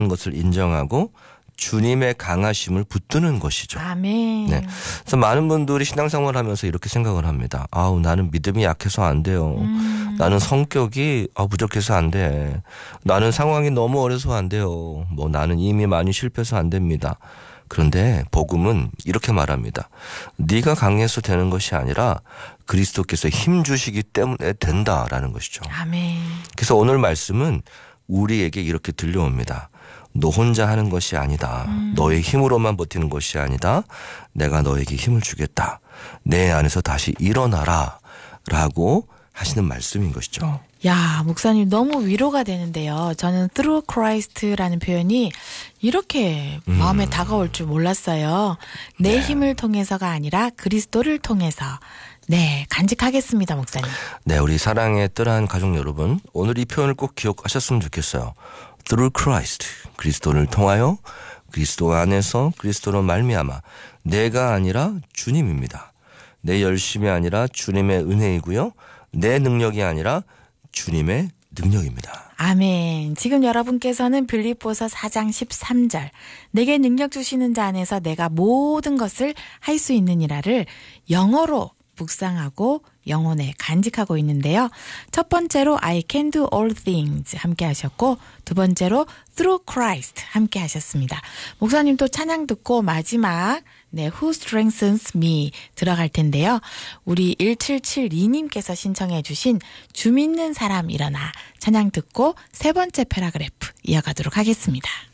것을 인정하고 주님의 강하심을 붙드는 것이죠. 아멘. 네. 그래서 많은 분들이 신앙생활을 하면서 이렇게 생각을 합니다. 아우, 나는 믿음이 약해서 안 돼요. 나는 성격이 부족해서 안 돼. 나는 상황이 너무 어려서 안 돼요. 뭐 나는 이미 많이 실패해서 안 됩니다. 그런데 복음은 이렇게 말합니다. 네가 강해서 되는 것이 아니라 그리스도께서 힘 주시기 때문에 된다라는 것이죠. 아멘. 그래서 오늘 말씀은 우리에게 이렇게 들려옵니다. 너 혼자 하는 것이 아니다. 너의 힘으로만 버티는 것이 아니다. 내가 너에게 힘을 주겠다. 내 안에서 다시 일어나라 라고 하시는 말씀인 것이죠. 야, 목사님 너무 위로가 되는데요. 저는 through Christ라는 표현이 이렇게 마음에 다가올 줄 몰랐어요. 내 힘을 통해서가 아니라 그리스도를 통해서. 네, 간직하겠습니다, 목사님. 네, 우리 사랑의 뜰한 가족 여러분, 오늘 이 표현을 꼭 기억하셨으면 좋겠어요. through Christ, 그리스도를 통하여 그리스도 안에서 그리스도로 말미암아 내가 아니라 주님입니다. 내 열심이 아니라 주님의 은혜이고요. 내 능력이 아니라 주님의 능력입니다. 아멘. 지금 여러분께서는 빌립보서 4장 13절 내게 능력 주시는 자 안에서 내가 모든 것을 할 수 있느니라를 영어로 묵상하고 영혼에 간직하고 있는데요. 첫 번째로 I can do all things 함께 하셨고 두 번째로 through Christ 함께 하셨습니다. 목사님 또 찬양 듣고 마지막 Who strengthens me 들어갈 텐데요. 우리 1772님께서 신청해 주신 주 믿는 사람 일어나 찬양 듣고 세 번째 패러그래프 이어가도록 하겠습니다.